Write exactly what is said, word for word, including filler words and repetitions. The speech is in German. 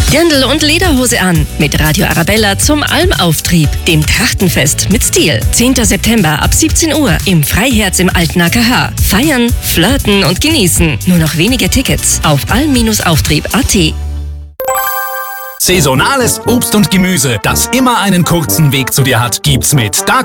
Dirndl und Lederhose an mit Radio Arabella zum Almauftrieb, dem Trachtenfest mit Stil. zehnten September ab siebzehn Uhr im Freiherz im alten A K H. Feiern, flirten und genießen. Nur noch wenige Tickets auf alm Auftrieb punkt a t. Saisonales Obst und Gemüse, das immer einen kurzen Weg zu dir hat, gibt's mit Dark